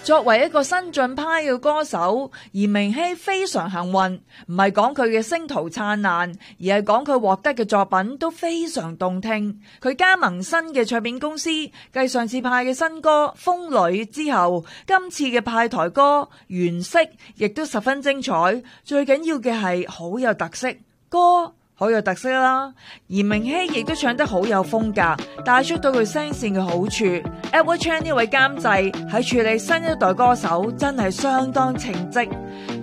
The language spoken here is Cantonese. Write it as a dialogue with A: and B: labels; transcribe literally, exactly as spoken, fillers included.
A: 作為一個新晉派嘅歌手，炎明熹非常幸運，唔係講佢嘅星途燦爛，而係講佢獲得嘅作品都非常動聽。佢加盟新嘅唱片公司，繼上次派嘅新歌《風女》之後，今次嘅派台歌《原色》亦都十分精彩。最緊要嘅係好有特色，歌好有特色啦，炎明熹亦都唱得好有風格，帶出到佢聲線嘅好處。Edward Chan 呢位監製喺處理新一代歌手真係相當稱職。